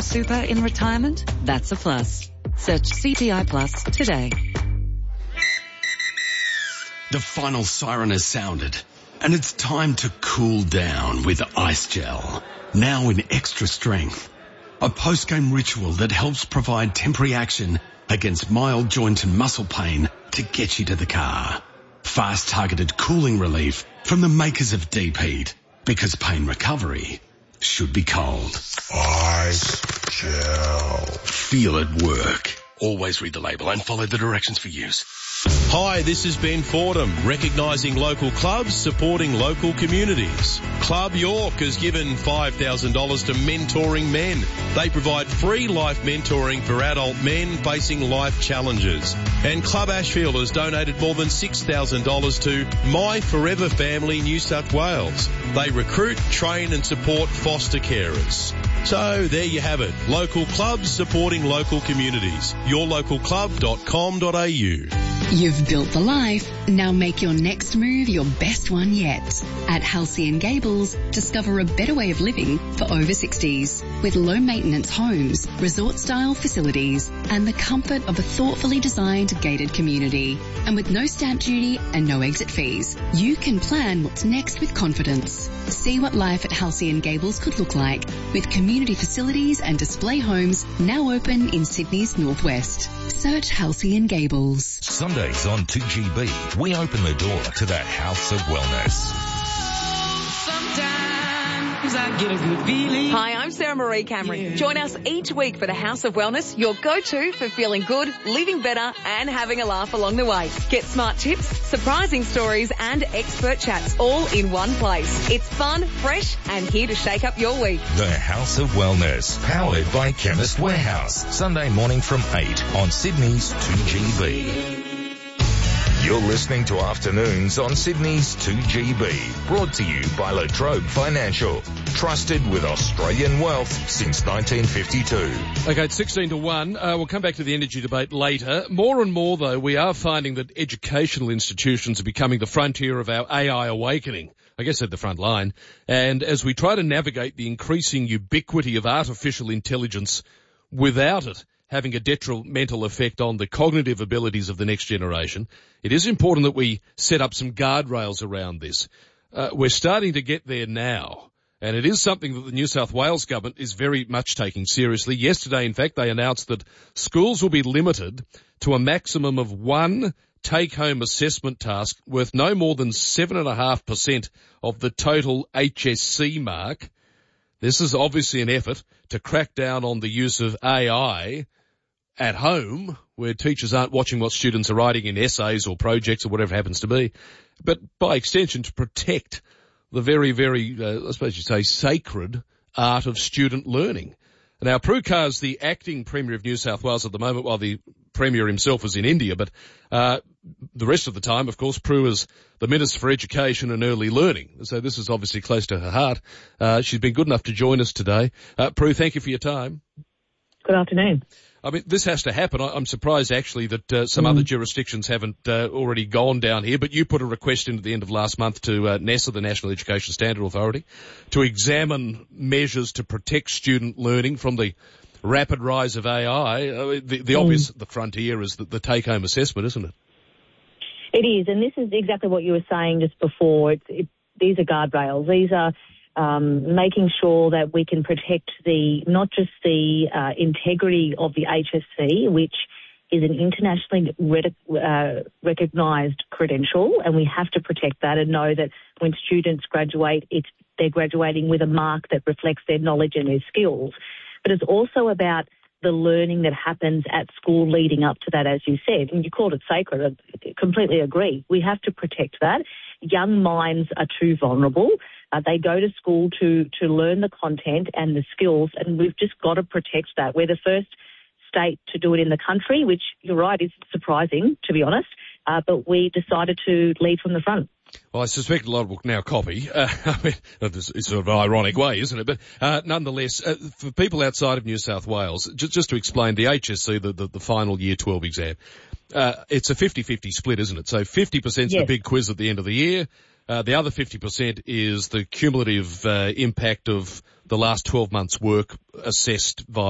more super in retirement? That's a plus. Search CPI Plus today. The final siren has sounded, and it's time to cool down with Ice Gel. Now in extra strength. A post-game ritual that helps provide temporary action against mild joint and muscle pain to get you to the car. Fast targeted cooling relief from the makers of Deep Heat, because pain recovery should be cold. Ice Gel. Feel it work. Always read the label and follow the directions for use. Hi, this is Ben Fordham, recognising local clubs, supporting local communities. Club York has given $5,000 to Mentoring Men. They provide free life mentoring for adult men facing life challenges. And Club Ashfield has donated more than $6,000 to My Forever Family New South Wales. They recruit, train and support foster carers. So there you have it. Local clubs supporting local communities. yourlocalclub.com.au. You've built the life. Now make your next move your best one yet. At Halcyon Gables, discover a better way of living for over 60s with low maintenance homes, resort style facilities and the comfort of a thoughtfully designed gated community. And with no stamp duty and no exit fees, you can plan what's next with confidence. See what life at Halcyon Gables could look like with community facilities and display homes now open in Sydney's northwest. Search Halcyon Gables. Sundays on 2GB, we open the door to the House of Wellness. Hi, I'm Sarah Marie Cameron. Join us each week for the House of Wellness, your go-to for feeling good, living better and having a laugh along the way. Get smart tips, surprising stories and expert chats all in one place. It's fun, fresh and here to shake up your week. The House of Wellness, powered by Chemist Warehouse. Sunday morning from 8 on Sydney's 2GB. You're listening to Afternoons on Sydney's 2GB, brought to you by La Trobe Financial, trusted with Australian wealth since 1952. Okay, it's 16-1. We'll come back to the energy debate later. More and more, though, we are finding that educational institutions are becoming the frontier of our AI awakening. I guess at the front line. And as we try to navigate the increasing ubiquity of artificial intelligence without it having a detrimental effect on the cognitive abilities of the next generation, it is important that we set up some guardrails around this. We're starting to get there now, and it is something that the New South Wales government is very much taking seriously. Yesterday, in fact, they announced that schools will be limited to a maximum of one take-home assessment task worth no more than 7.5% of the total HSC mark. This is obviously an effort to crack down on the use of AI at home, where teachers aren't watching what students are writing in essays or projects or whatever it happens to be, but by extension to protect the very, very, I suppose you'd say, sacred art of student learning. Now, Prue Carr's the acting Premier of New South Wales at the moment, while the Premier himself is in India, but the rest of the time, of course, Prue is the Minister for Education and Early Learning, so this is obviously close to her heart. She's been good enough to join us today. Prue, thank you for your time. Good afternoon. I mean, this has to happen. I'm surprised, actually, that some other jurisdictions haven't already gone down here, but you put a request in at the end of last month to NESA, the National Education Standard Authority, to examine measures to protect student learning from the rapid rise of AI. The obvious the frontier is the take-home assessment, isn't it? It is, and this is exactly what you were saying just before. These are guardrails. These are making sure that we can protect not just the integrity of the HSC, which is an internationally recognised credential, and we have to protect that and know that when students graduate, they're graduating with a mark that reflects their knowledge and their skills. But it's also about the learning that happens at school leading up to that, as you said. And you called it sacred. I completely agree. We have to protect that. Young minds are too vulnerable. They go to school to learn the content and the skills, and we've just got to protect that. We're the first state to do it in the country, which, you're right, is surprising, to be honest, but we decided to lead from the front. Well, I suspect a lot will now copy. I mean, it's sort of an ironic way, isn't it? But nonetheless, for people outside of New South Wales, just to explain, the HSC, the final Year 12 exam, it's a 50-50 split, isn't it? So 50% is the big quiz at the end of the year. The other 50% is the cumulative impact of the last 12 months' work assessed via